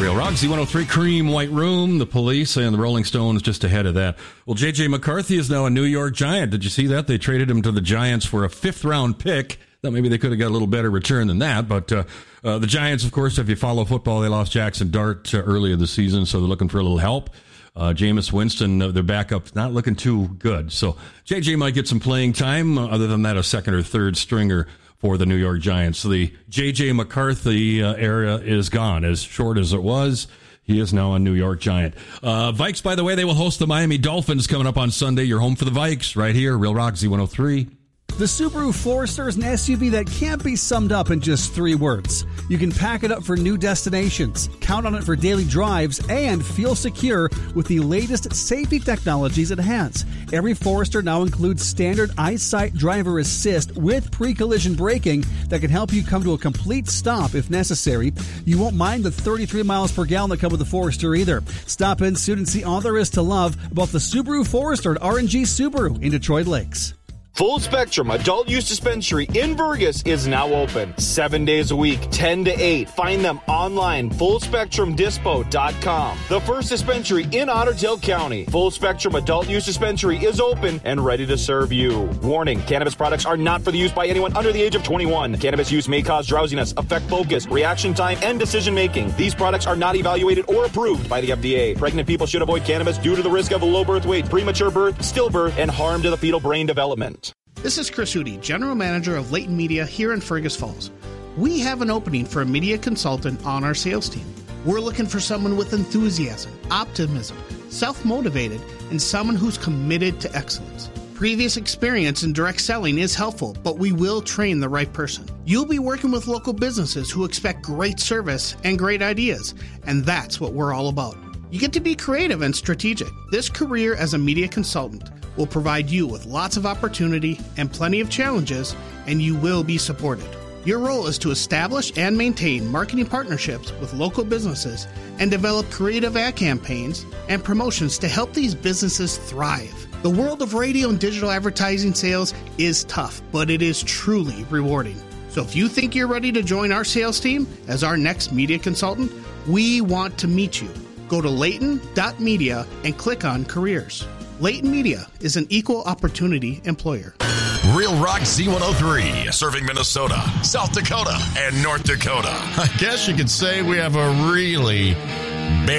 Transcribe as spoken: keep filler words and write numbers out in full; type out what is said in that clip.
Real Rock, Z one oh three, Cream White Room, the Police, and the Rolling Stones just ahead of that. Well, J J. McCarthy is now a New York Giant. Did you see that? They traded him to the Giants for a fifth-round pick. Thought maybe they could have got a little better return than that. But uh, uh, the Giants, of course, if you follow football, they lost Jackson Dart uh, earlier this season, so they're looking for a little help. Uh, Jameis Winston, uh, their backup, not looking too good. So J J might get some playing time. Uh, other than that, a second or third stringer for the New York Giants. So the J J. McCarthy uh, era is gone. As short as it was, he is now a New York Giant. Uh, Vikes, by the way, they will host the Miami Dolphins coming up on Sunday. You're home for the Vikes right here, Real Rock Z one oh three. The Subaru Forester is an S U V that can't be summed up in just three words. You can pack it up for new destinations, count on it for daily drives, and feel secure with the latest safety technologies it has. Every Forester now includes standard EyeSight driver assist with pre-collision braking that can help you come to a complete stop if necessary. You won't mind the thirty-three miles per gallon that come with the Forester either. Stop in soon and see all there is to love about the Subaru Forester at R and G Subaru in Detroit Lakes. Full Spectrum Adult Use Dispensary in Burgess is now open. Seven days a week, ten to eight. Find them online, full spectrum dispo dot com. The first dispensary in Otter Tail County. Full Spectrum Adult Use Dispensary is open and ready to serve you. Warning, cannabis products are not for the use by anyone under the age of twenty-one. Cannabis use may cause drowsiness, affect focus, reaction time, and decision making. These products are not evaluated or approved by the F D A. Pregnant people should avoid cannabis due to the risk of low birth weight, premature birth, stillbirth, and harm to the fetal brain development. This is Chris Hootie, General Manager of Leighton Media here in Fergus Falls. We have an opening for a media consultant on our sales team. We're looking for someone with enthusiasm, optimism, self-motivated, and someone who's committed to excellence. Previous experience in direct selling is helpful, but we will train the right person. You'll be working with local businesses who expect great service and great ideas, and that's what we're all about. You get to be creative and strategic. This career as a media consultant will provide you with lots of opportunity and plenty of challenges, and you will be supported. Your role is to establish and maintain marketing partnerships with local businesses and develop creative ad campaigns and promotions to help these businesses thrive. The world of radio and digital advertising sales is tough, but it is truly rewarding. So if you think you're ready to join our sales team as our next media consultant, we want to meet you. Go to Leighton dot media and click on careers. Leighton Media is an equal opportunity employer. Real Rock Z one oh three, serving Minnesota, South Dakota, and North Dakota. I guess you could say we have a really